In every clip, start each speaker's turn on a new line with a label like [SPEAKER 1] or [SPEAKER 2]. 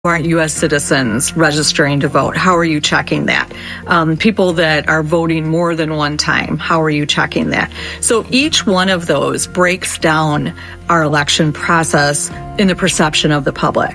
[SPEAKER 1] aren't U.S. citizens registering to vote? How are you checking that? People that are voting more than one time, how are you checking that? So each one of those breaks down our election process in the perception of the public.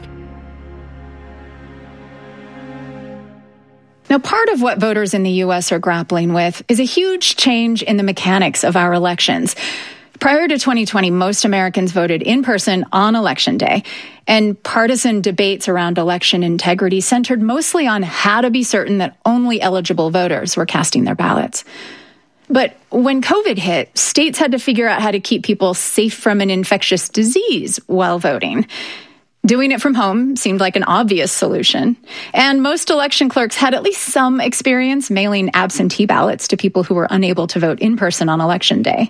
[SPEAKER 2] Now, part of what voters in the U.S. are grappling with is a huge change in the mechanics of our elections. Prior to 2020, most Americans voted in person on Election Day, and partisan debates around election integrity centered mostly on how to be certain that only eligible voters were casting their ballots. But when COVID hit, states had to figure out how to keep people safe from an infectious disease while voting. Doing it from home seemed like an obvious solution, and most election clerks had at least some experience mailing absentee ballots to people who were unable to vote in person on Election Day.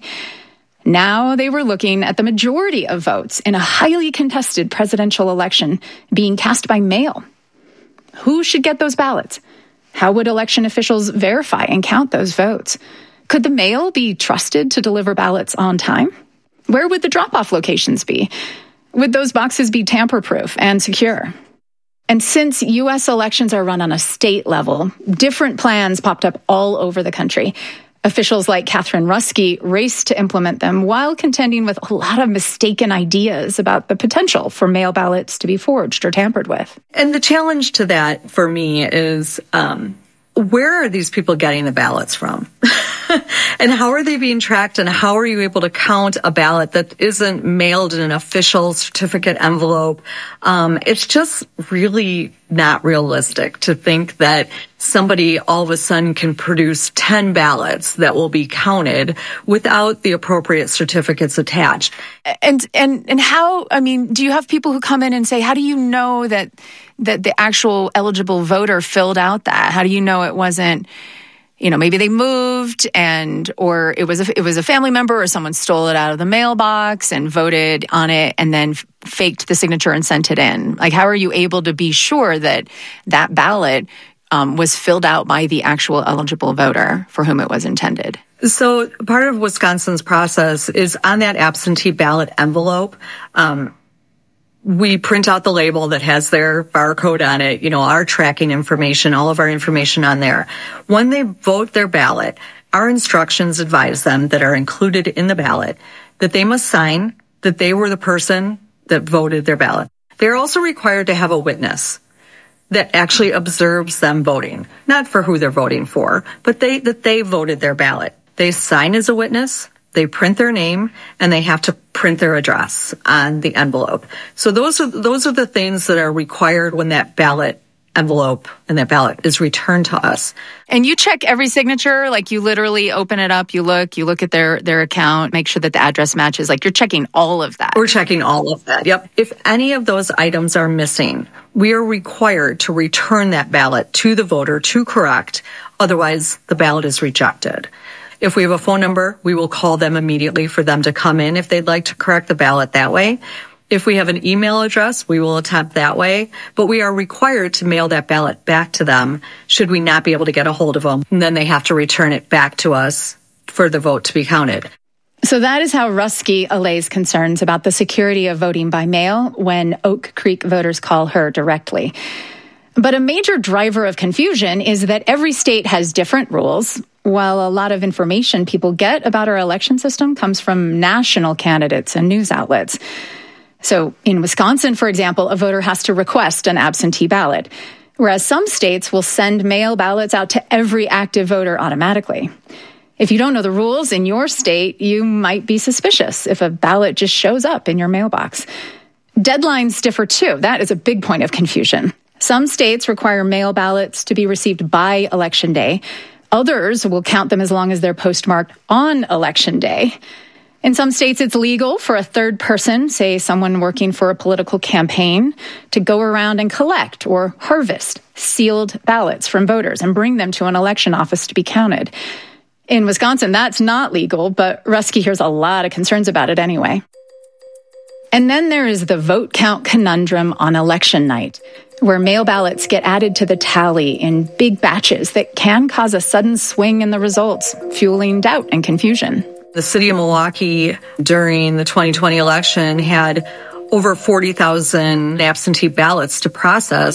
[SPEAKER 2] Now they were looking at the majority of votes in a highly contested presidential election being cast by mail. Who should get those ballots? How would election officials verify and count those votes? Could the mail be trusted to deliver ballots on time? Where would the drop-off locations be? Would those boxes be tamper-proof and secure? And since U.S. elections are run on a state level, different plans popped up all over the country. Officials like Catherine Ruski raced to implement them while contending with a lot of mistaken ideas about the potential for mail ballots to be forged or tampered with.
[SPEAKER 1] And the challenge to that for me is, where are these people getting the ballots from? And how are they being tracked, and how are you able to count a ballot that isn't mailed in an official certificate envelope? It's just really not realistic to think that somebody all of a sudden can produce 10 ballots that will be counted without the appropriate certificates attached.
[SPEAKER 2] And how, I mean, do you have people who come in and say, how do you know that the actual eligible voter filled out that? How do you know it wasn't, maybe they moved or it was a family member or someone stole it out of the mailbox and voted on it and then faked the signature and sent it in? Like, how are you able to be sure that that ballot was filled out by the actual eligible voter for whom it was intended?
[SPEAKER 1] So part of Wisconsin's process is on that absentee ballot envelope. We print out the label that has their barcode on it, our tracking information, all of our information on there. When they vote their ballot, our instructions advise them that are included in the ballot that they must sign that they were the person that voted their ballot. They're also required to have a witness that actually observes them voting, not for who they're voting for, but that they voted their ballot. They sign as a witness. They print their name, and they have to print their address on the envelope. So those are the things that are required when that ballot envelope and that ballot is returned to us.
[SPEAKER 2] And you check every signature, like you literally open it up, you look at their account, make sure that the address matches, like you're checking all of that.
[SPEAKER 1] We're checking all of that, yep. If any of those items are missing, we are required to return that ballot to the voter to correct, otherwise the ballot is rejected. If we have a phone number, we will call them immediately for them to come in if they'd like to correct the ballot that way. If we have an email address, we will attempt that way, but we are required to mail that ballot back to them should we not be able to get a hold of them. And then they have to return it back to us for the vote to be counted.
[SPEAKER 2] So that is how Ruski allays concerns about the security of voting by mail when Oak Creek voters call her directly. But a major driver of confusion is that every state has different rules, while a lot of information people get about our election system comes from national candidates and news outlets. So in Wisconsin, for example, a voter has to request an absentee ballot, whereas some states will send mail ballots out to every active voter automatically. If you don't know the rules in your state, you might be suspicious if a ballot just shows up in your mailbox. Deadlines differ too. That is a big point of confusion. Some states require mail ballots to be received by Election Day. Others will count them as long as they're postmarked on Election Day. In some states, it's legal for a third person, say someone working for a political campaign, to go around and collect or harvest sealed ballots from voters and bring them to an election office to be counted. In Wisconsin, that's not legal, but Ruski hears a lot of concerns about it anyway. And then there is the vote count conundrum on election night, where mail ballots get added to the tally in big batches that can cause a sudden swing in the results, fueling doubt and confusion.
[SPEAKER 1] The city of Milwaukee during the 2020 election had over 40,000 absentee ballots to process.